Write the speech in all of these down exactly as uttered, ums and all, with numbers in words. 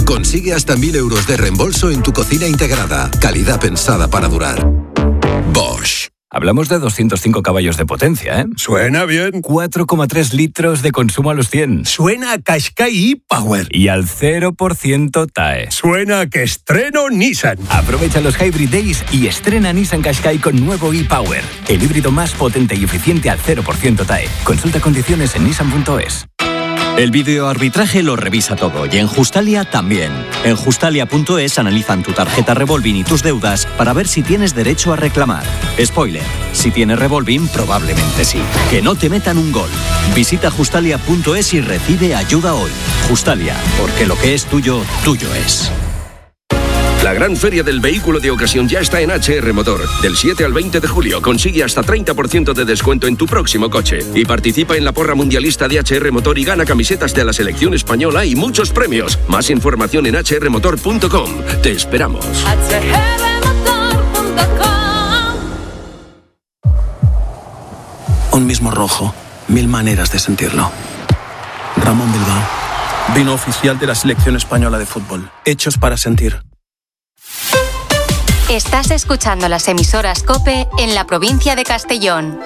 Consigue hasta mil euros de reembolso en tu cocina integrada. Calidad pensada para durar. Bosch. Hablamos de doscientos cinco caballos de potencia, ¿eh? Suena bien. cuatro coma tres litros de consumo a los cien. Suena a Qashqai e-Power. Y al cero por ciento T A E. Suena a que estreno Nissan. Aprovecha los Hybrid Days y estrena Nissan Qashqai con nuevo e-Power. El híbrido más potente y eficiente al cero por ciento T A E. Consulta condiciones en nissan punto es. El videoarbitraje lo revisa todo y en Justalia también. En justalia punto es analizan tu tarjeta Revolving y tus deudas para ver si tienes derecho a reclamar. Spoiler, si tienes Revolving probablemente sí. Que no te metan un gol. Visita justalia punto es y recibe ayuda hoy. Justalia, porque lo que es tuyo, tuyo es. La gran feria del vehículo de ocasión ya está en H R Motor. Del siete al veinte de julio consigue hasta treinta por ciento de descuento en tu próximo coche. Y participa en la porra mundialista de H R Motor y gana camisetas de la selección española y muchos premios. Más información en h r motor punto com. Te esperamos. h r motor punto com. Un mismo rojo, mil maneras de sentirlo. Ramón Bilbao, vino oficial de la selección española de fútbol. Hechos para sentir. Estás escuchando las emisoras COPE en la provincia de Castellón.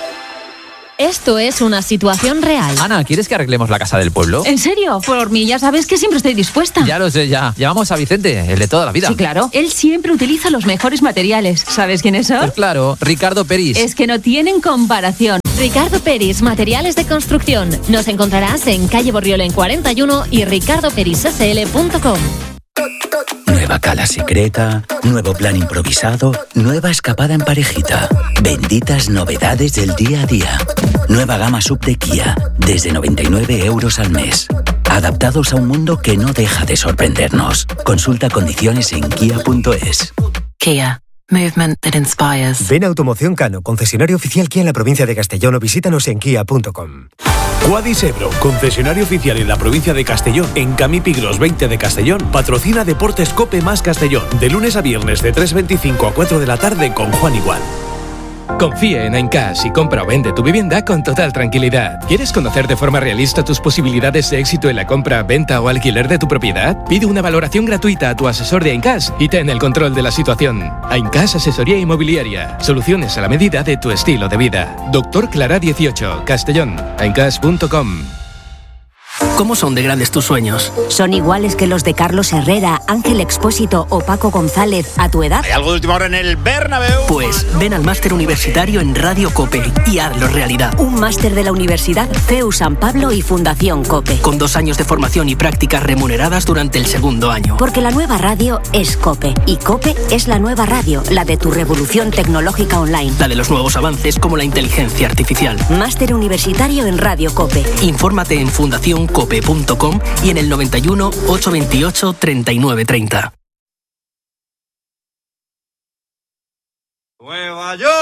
Esto es una situación real. Ana, ¿quieres que arreglemos la casa del pueblo? ¿En serio? Por mí ya sabes que siempre estoy dispuesta. Ya lo sé, ya. Llamamos a Vicente, el de toda la vida. Sí, claro. Él siempre utiliza los mejores materiales. ¿Sabes quiénes son? Pues claro, Ricardo Peris. Es que no tienen comparación. Ricardo Peris, materiales de construcción. Nos encontrarás en calle Borriola en cuarenta y uno y ricardo peris s l punto com. Nueva cala secreta, nuevo plan improvisado, nueva escapada en parejita. Benditas novedades del día a día. Nueva gama sub de Kia, desde noventa y nueve euros al mes. Adaptados a un mundo que no deja de sorprendernos. Consulta condiciones en kia punto es. Kia. Movement that inspires. Ven a Automoción Cano, concesionario oficial Kia en la provincia de Castellón, o visítanos en kia punto com. Quadis Ebro, concesionario oficial en la provincia de Castellón, en Camipigros veinte de Castellón, patrocina Deportes Cope más Castellón, de lunes a viernes de tres veinticinco a cuatro de la tarde con Juan Igual. Confía en Aincash y compra o vende tu vivienda con total tranquilidad. ¿Quieres conocer de forma realista tus posibilidades de éxito en la compra, venta o alquiler de tu propiedad? Pide una valoración gratuita a tu asesor de Aincash y ten el control de la situación. Aincash Asesoría Inmobiliaria. Soluciones a la medida de tu estilo de vida. Doctor Clara dieciocho, Castellón. aincash punto com. ¿Cómo son de grandes tus sueños? ¿Son iguales que los de Carlos Herrera, Ángel Expósito o Paco González a tu edad? ¿Hay algo de última hora en el Bernabéu? Pues ven al máster universitario en Radio COPE y hazlo realidad. Un máster de la Universidad C E U San Pablo y Fundación COPE. Con dos años de formación y prácticas remuneradas durante el segundo año. Porque la nueva radio es COPE y COPE es la nueva radio, la de tu revolución tecnológica online. La de los nuevos avances como la inteligencia artificial. Máster universitario en Radio COPE. Infórmate en fundación cope punto com y en el noventa y uno, ochocientos veintiocho, treinta y nueve treinta. Nueva York.